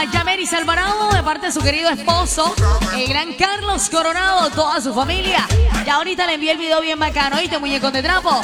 Yameris Alvarado de parte de su querido esposo, el gran Carlos Coronado, toda su familia. Ya ahorita le envié el video bien bacano, ¿oíste, muñecos de trapo?